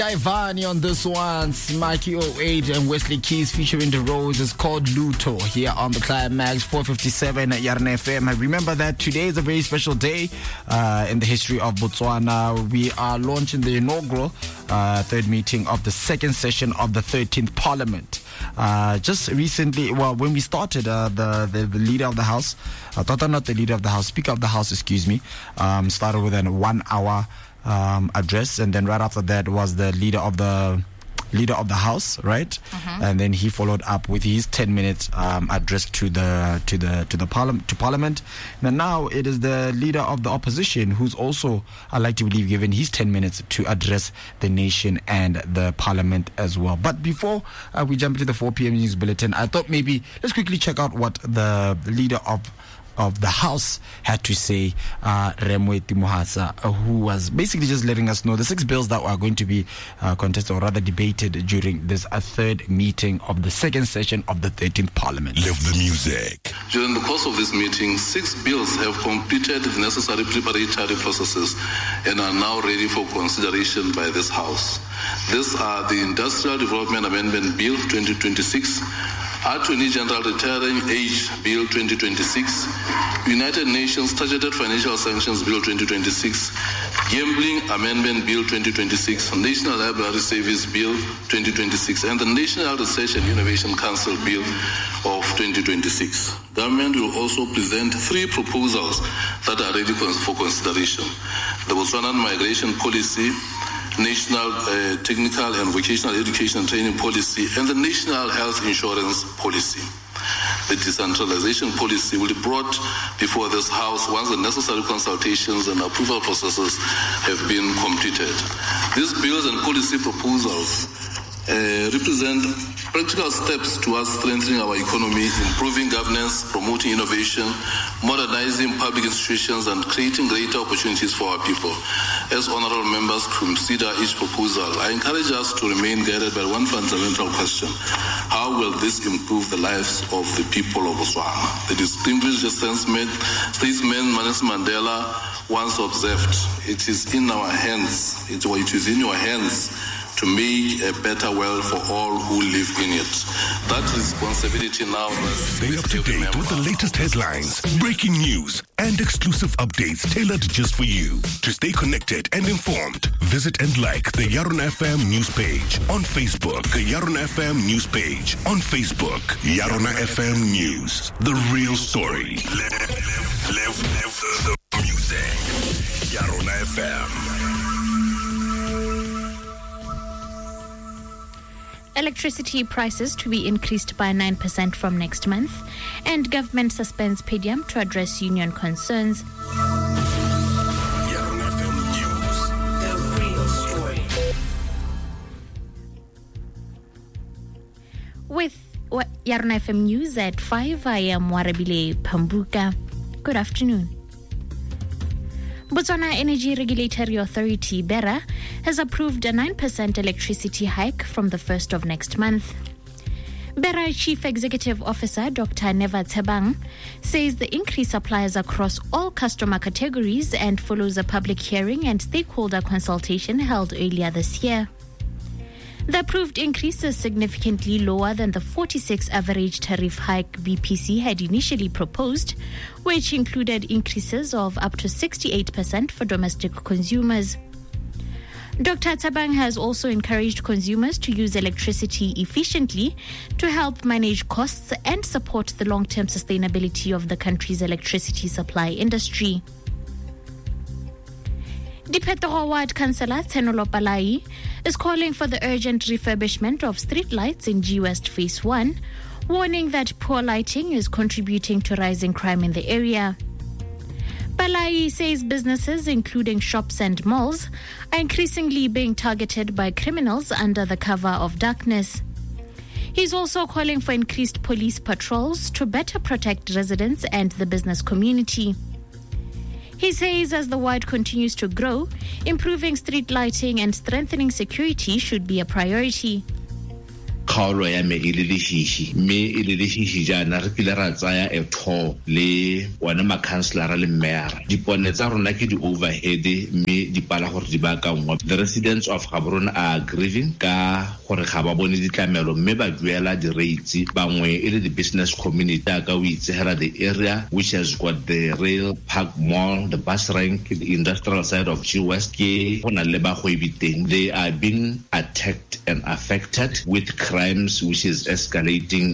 Ivani on this one, Mikey 08 and Wesley Keys featuring The Rose is called Luto here on the Climax 457 at Yarna FM. I remember that today is a very special day in the history of Botswana. We are launching the inaugural third meeting of the second session of the 13th Parliament. Just recently, well, when we started, the leader of the House, not the leader of the House, Speaker of the House, started with a 1 hour address, and then right after that was the leader of the House, right? And then he followed up with his 10 minutes address to Parliament. And now it is the leader of the opposition who's also, I like to believe, given his 10 minutes to address the nation and the Parliament as well. But before we jump into the 4 p.m. news bulletin, I thought maybe let's quickly check out what the leader of the House had to say, Remweti Mohasa, who was basically just letting us know the 6 bills that are going to be contested, or rather debated, during this third meeting of the second session of the 13th Parliament. Live the music. During the course of this meeting, 6 bills have completed the necessary preparatory processes and are now ready for consideration by this House. These are the Industrial Development Amendment Bill 2026, Attorney General Retiring Age Bill 2026, United Nations Targeted Financial Sanctions Bill 2026, Gambling Amendment Bill 2026, National Library Service Bill 2026, and the National Research and Innovation Council Bill of 2026. Government will also present 3 proposals that are ready for consideration: the Botswana Migration Policy, National Technical and Vocational Education and Training Policy, and the National Health Insurance Policy. The decentralization policy will be brought before this House once the necessary consultations and approval processes have been completed. These bills and policy proposals represent practical steps towards strengthening our economy, improving governance, promoting innovation, modernizing public institutions, and creating greater opportunities for our people. As honorable members consider each proposal, I encourage us to remain guided by one fundamental question: how will this improve the lives of the people of Botswana? The distinguished statesman Nelson Mandela once observed, "It is in our hands, it is in your hands to make a better world for all who live in it." That responsibility now. Stay up to date with the latest headlines, breaking news, and exclusive updates tailored just for you. To stay connected and informed, visit and like the Yarona FM news page on Facebook. The Yarona FM news page on Facebook. Yarona FM News, the real story. Live the music. Yarona FM. Electricity prices to be increased by 9% from next month, and government suspends PDM to address union concerns. Yarona FM News, the real story. With Yarona FM News at 5, I am Warabile Pambuka. Good afternoon. Botswana Energy Regulatory Authority, BERA, has approved a 9% electricity hike from the 1st of next month. BERA Chief Executive Officer Dr. Neva Tsebang says the increase applies across all customer categories and follows a public hearing and stakeholder consultation held earlier this year. The approved increase is significantly lower than the 46 average tariff hike BPC had initially proposed, which included increases of up to 68% for domestic consumers. Dr. Tsebang has also encouraged consumers to use electricity efficiently to help manage costs and support the long-term sustainability of the country's electricity supply industry. Diphetogo Ward Councillor Tsenolo Palai is calling for the urgent refurbishment of street lights in G West Phase 1, warning that poor lighting is contributing to rising crime in the area. Palai says businesses, including shops and malls, are increasingly being targeted by criminals under the cover of darkness. He's also calling for increased police patrols to better protect residents and the business community. He says as the ward continues to grow, improving street lighting and strengthening security should be a priority. kgaolo ya me e le lešiši mme e le lešiši jaana re kile ra tsaya a talk le one ma-councilora le mayor dipone tsa rona ke di-overhead mme di pala gore di baakangwa. The residents of Gaborone are grieving ka gore ga ba bone ditlamelo mme ba duela di-rates bangwe e le di-business community ka o itsegela the area which has got the rail park mall, the bus rank, the industrial side of G West ke gona le bagwebi teng. They are being attacked and affected with crimes which is escalating.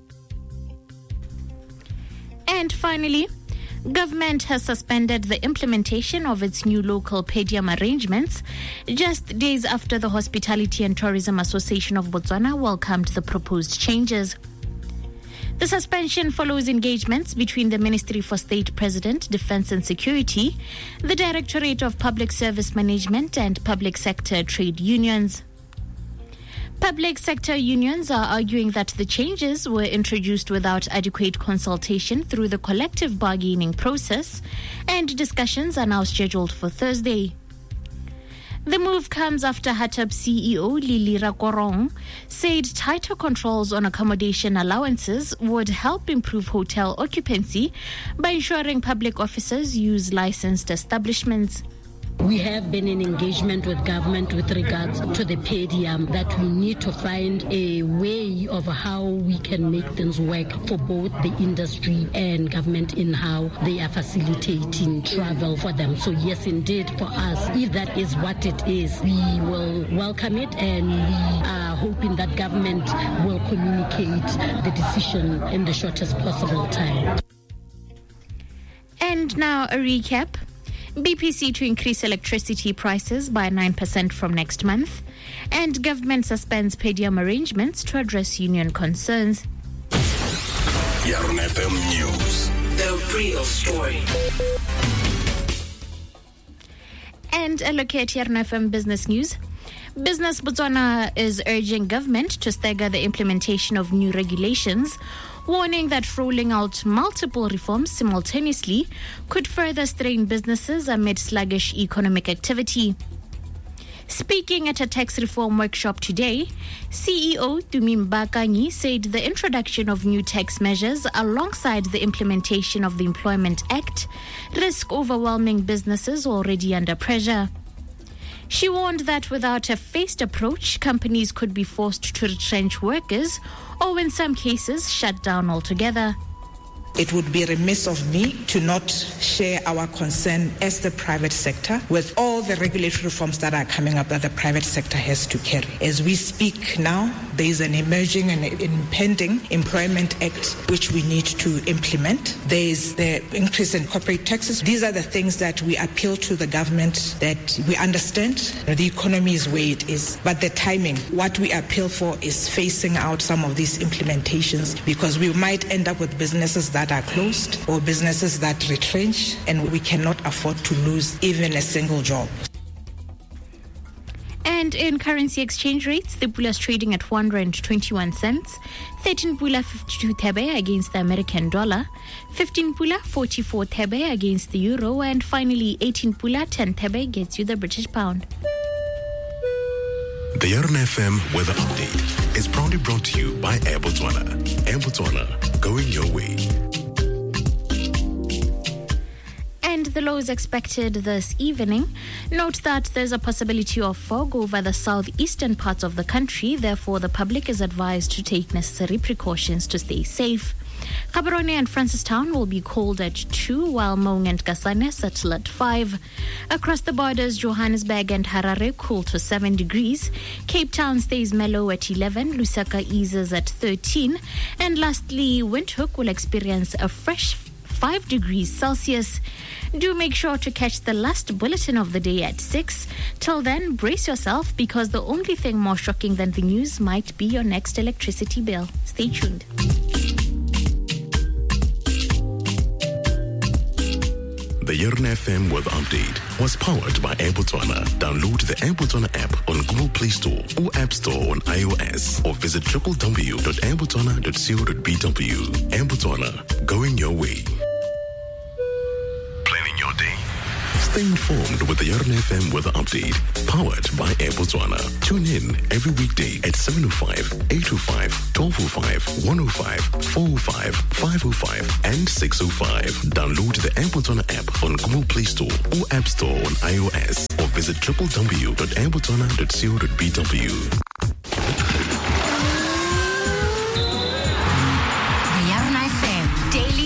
And finally, government has suspended the implementation of its new local per diem arrangements just days after the Hospitality and Tourism Association of Botswana welcomed the proposed changes. The suspension follows engagements between the Ministry for State President, Defence and Security, the Directorate of Public Service Management and public sector trade unions. Public sector unions are arguing that the changes were introduced without adequate consultation through the collective bargaining process, and discussions are now scheduled for Thursday. The move comes after HATAP CEO Lili Rakorong said tighter controls on accommodation allowances would help improve hotel occupancy by ensuring public officers use licensed establishments. We have been in engagement with government with regards to the per diem, that we need to find a way of how we can make things work for both the industry and government in how they are facilitating travel for them. So yes, indeed, for us, if that is what it is, we will welcome it, and we are hoping that government will communicate the decision in the shortest possible time. And now a recap. BPC to increase electricity prices by 9% from next month, and government suspends per diem arrangements to address union concerns. Yaron FM News. The real story. And a look at Yaron FM Business News. Business Botswana is urging government to stagger the implementation of new regulations, warning that rolling out multiple reforms simultaneously could further strain businesses amid sluggish economic activity. Speaking at a tax reform workshop today, CEO Tumi Mbakanyi said the introduction of new tax measures alongside the implementation of the Employment Act risk overwhelming businesses already under pressure. She warned that without a phased approach, companies could be forced to retrench workers or, in some cases, shut down altogether. It would be remiss of me to not share our concern as the private sector with all the regulatory reforms that are coming up that the private sector has to carry. As we speak now, there is an emerging and impending Employment Act which we need to implement. There is the increase in corporate taxes. These are the things that we appeal to the government, that we understand the economy is where it is, but the timing, what we appeal for is phasing out some of these implementations, because we might end up with businesses that are closed or businesses that retrench, and we cannot afford to lose even a single job. And in currency exchange rates, the pula is trading at 1.21 cents, 13 pula 52 thebe against the American dollar, 15 pula 44 thebe against the euro, and finally 18 pula 10 thebe gets you the British pound. The Yaron FM Weather Update is proudly brought to you by Air Botswana. Air Botswana, going your way. And the lows expected this evening. Note that there's a possibility of fog over the southeastern parts of the country. Therefore, the public is advised to take necessary precautions to stay safe. Gaborone and Francistown will be cold at 2, while Maung and Kasane settle at 5. Across the borders, Johannesburg and Harare cool to 7 degrees. Cape Town stays mellow at 11. Lusaka eases at 13. And lastly, Windhoek will experience a fresh 5 degrees Celsius. Do make sure to catch the last bulletin of the day at 6. Till then, brace yourself, because the only thing more shocking than the news might be your next electricity bill. Stay tuned. The Yaron FM Weather Update was powered by Air Botswana. Download the Air Botswana app on Google Play Store or App Store on iOS, or visit www.airbotswana.co.bw. Air Botswana, going your way. Planning your day. Stay informed with the Yarn FM weather update, powered by Air Botswana. Tune in every weekday at 7:05, 8:05, 12:05, 1:05, 4:05, 5:05, and 6:05. Download the Air Botswana app on Google Play Store or App Store on iOS, or visit www.airbotswana.co.bw.